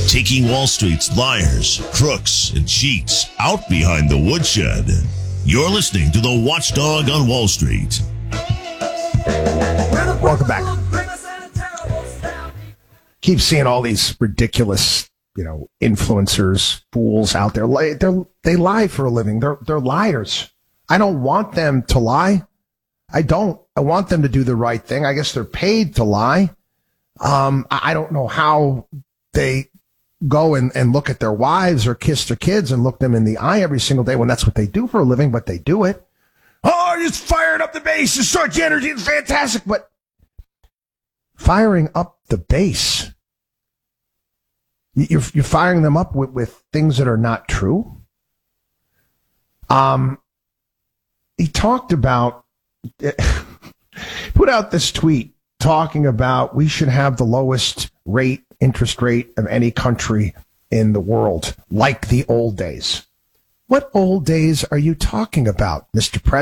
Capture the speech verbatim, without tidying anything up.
Taking Wall Street's liars, crooks, and cheats out behind the woodshed. You're listening to the Watchdog on Wall Street. Welcome back. Keep seeing all these ridiculous, you know, influencers, fools out there. They're, they lie for a living. They're they're liars. I don't want them to lie. I don't. I want them to do the right thing. I guess they're paid to lie. Um, I, I don't know how they go and, and look at their wives or kiss their kids and look them in the eye every single day when that's what they do for a living, but they do it. Oh, just firing up the base, the search energy is fantastic, but firing up the base, you're, you're firing them up with, with things that are not true. Um, he talked about, put out this tweet talking about we should have the lowest rate, interest rate of any country in the world, like the old days. What old days are you talking about, Mister President?